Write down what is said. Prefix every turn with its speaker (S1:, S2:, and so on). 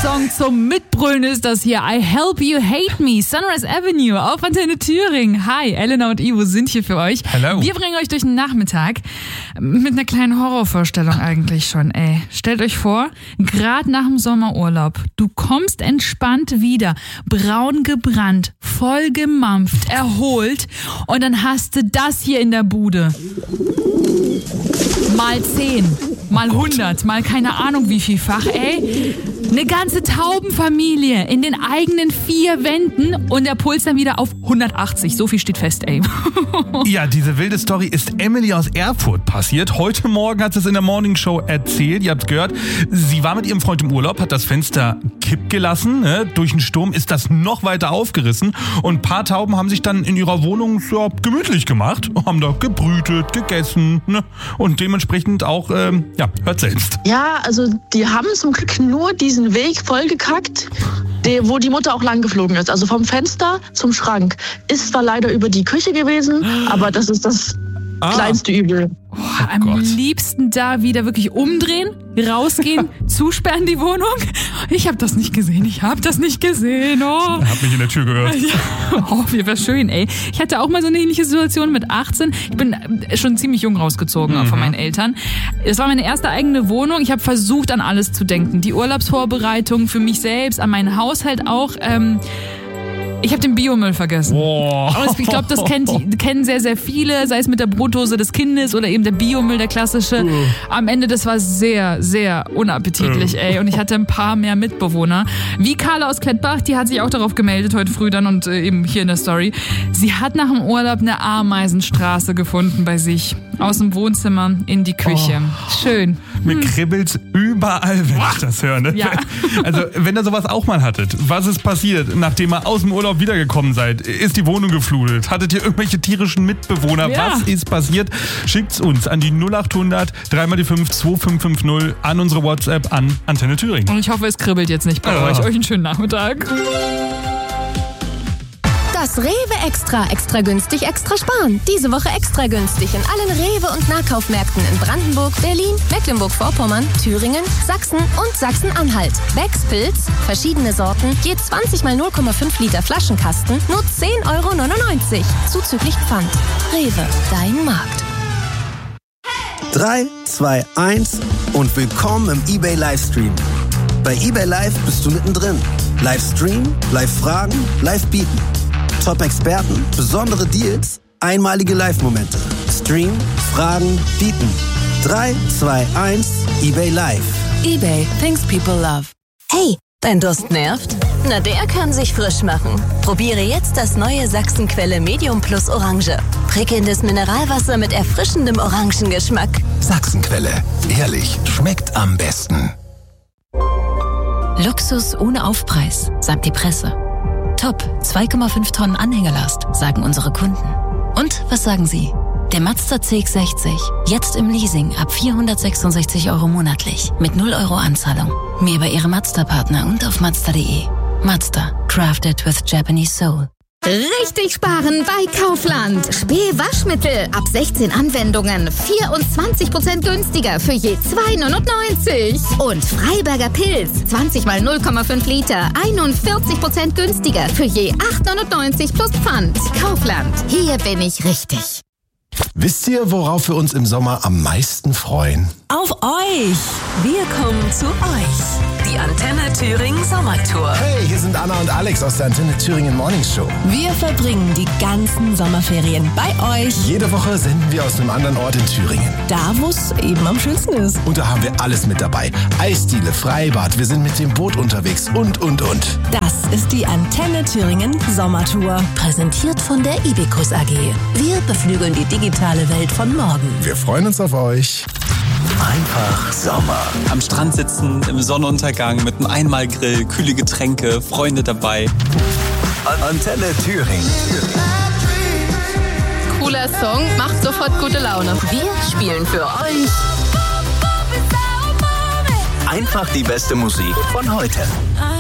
S1: Song zum Mitbrüllen ist das hier. I Help You Hate Me, Sunrise Avenue auf Antenne Thüringen. Hi, Elena und Ivo sind hier für euch.
S2: Hello.
S1: Wir bringen euch durch den Nachmittag mit einer kleinen Horrorvorstellung eigentlich schon, ey. Stellt euch vor, gerade nach dem Sommerurlaub, du kommst entspannt wieder, braun gebrannt, voll gemampft, erholt und dann hast du das hier in der Bude. Mal 10, mal 100, mal keine Ahnung wie vielfach, ey. Eine ganze Taubenfamilie in den eigenen 4 Wänden und der Puls dann wieder auf 180. So viel steht fest, ey.
S2: Ja, diese wilde Story ist Emily aus Erfurt passiert. Heute Morgen hat sie es in der Morningshow erzählt. Ihr habt gehört, sie war mit ihrem Freund im Urlaub, hat das Fenster kipp gelassen. Ne? Durch den Sturm ist das noch weiter aufgerissen. Und ein paar Tauben haben sich dann in ihrer Wohnung gemütlich gemacht. Haben da gebrütet, gegessen. Ne? Und dementsprechend auch, hört selbst.
S3: Ja, also die haben zum Glück nur diesen Weg vollgekackt, wo die Mutter auch lang geflogen ist. Also vom Fenster zum Schrank. Ist zwar leider über die Küche gewesen, aber das ist das kleinste Übel.
S1: Am liebsten da wieder wirklich umdrehen, rausgehen, zusperren die Wohnung. Ich habe das nicht gesehen, Oh.
S2: Hab mich in der Tür gehört.
S1: Oh, wäre schön, ey. Ich hatte auch mal so eine ähnliche Situation mit 18. Ich bin schon ziemlich jung rausgezogen von meinen Eltern. Es war meine erste eigene Wohnung. Ich habe versucht, an alles zu denken. Die Urlaubsvorbereitung für mich selbst, an meinen Haushalt auch. Ich habe den Biomüll vergessen.
S2: Wow.
S1: Ich glaube, das kennen sehr, sehr viele, sei es mit der Brotdose des Kindes oder eben der Biomüll, der klassische. Am Ende, das war sehr, sehr unappetitlich, ey. Und ich hatte ein paar mehr Mitbewohner. Wie Carla aus Klettbach, die hat sich auch darauf gemeldet heute früh dann und eben hier in der Story. Sie hat nach dem Urlaub eine Ameisenstraße gefunden bei sich. Aus dem Wohnzimmer in die Küche. Schön.
S2: Mir kribbelt's überall, wenn ich das höre. Ne?
S1: Ja.
S2: Also, wenn ihr sowas auch mal hattet, was ist passiert, nachdem ihr aus dem Urlaub wiedergekommen seid? Ist die Wohnung geflutet? Hattet ihr irgendwelche tierischen Mitbewohner?
S1: Ja.
S2: Was ist passiert? Schickt's uns an die 0800 3x5 2550 an unsere WhatsApp an Antenne Thüringen.
S1: Und ich hoffe, es kribbelt jetzt nicht bei euch. Euch einen schönen Nachmittag.
S4: Das Rewe extra günstig, extra sparen. Diese Woche extra günstig in allen Rewe- und Nahkaufmärkten in Brandenburg, Berlin, Mecklenburg-Vorpommern, Thüringen, Sachsen und Sachsen-Anhalt. Becks Pilz, verschiedene Sorten, je 20 mal 0,5 Liter Flaschenkasten, nur 10,99 €. Zuzüglich Pfand. Rewe, dein Markt.
S5: 3, 2, 1 und willkommen im eBay Livestream. Bei eBay Live bist du mittendrin. Livestream, Live-Fragen, Live-Bieten. Top-Experten, besondere Deals, einmalige Live-Momente. Stream, Fragen, Bieten. 3, 2, 1, eBay Live.
S4: eBay, things people love.
S6: Hey, dein Durst nervt? Na, der kann sich frisch machen. Probiere jetzt das neue Sachsenquelle Medium Plus Orange. Prickelndes Mineralwasser mit erfrischendem Orangengeschmack.
S7: Sachsenquelle. Ehrlich, schmeckt am besten.
S8: Luxus ohne Aufpreis, sagt die Presse. Top, 2,5 Tonnen Anhängerlast, sagen unsere Kunden. Und was sagen Sie? Der Mazda CX-60, jetzt im Leasing ab 466 € monatlich, mit 0 € Anzahlung. Mehr bei Ihrem Mazda-Partner und auf Mazda.de. Mazda, crafted with Japanese soul.
S9: Richtig sparen bei Kaufland. Spee-Waschmittel ab 16 Anwendungen 24% günstiger für je 2,99 €. Und Freiberger Pilz 20 mal 0,5 Liter 41% günstiger für je 8,99 € plus Pfand. Kaufland, hier bin ich richtig.
S7: Wisst ihr, worauf wir uns im Sommer am meisten freuen?
S6: Auf euch! Wir kommen zu euch. Die Antenne Thüringen Sommertour.
S7: Hey, hier sind Anna und Alex aus der Antenne Thüringen Morningshow.
S6: Wir verbringen die ganzen Sommerferien bei euch.
S7: Jede Woche senden wir aus einem anderen Ort in Thüringen.
S6: Da, wo es eben am schönsten ist.
S7: Und da haben wir alles mit dabei. Eisdiele, Freibad, wir sind mit dem Boot unterwegs und.
S6: Das ist die Antenne Thüringen Sommertour.
S8: Präsentiert von der Ibicus AG. Wir beflügeln die digitale Welt von morgen.
S7: Wir freuen uns auf euch.
S10: Einfach Sommer.
S11: Am Strand sitzen, im Sonnenuntergang mit einem Einmalgrill, kühle Getränke, Freunde dabei.
S10: Antenne Thüringen.
S9: Cooler Song, macht sofort gute Laune.
S6: Wir spielen für euch
S10: Einfach die beste Musik von heute.